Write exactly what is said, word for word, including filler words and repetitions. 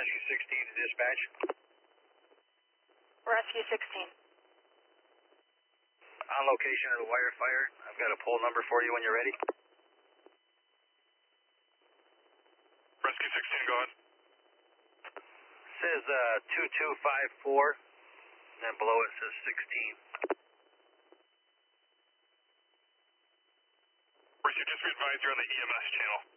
Rescue sixteen to dispatch. Rescue sixteen. On location of the wire fire. I've got a poll number for you when you're ready. Rescue sixteen, go ahead. Says uh, two two five four, and then below it says sixteen. Rescue, just be advised you're on the E M S channel.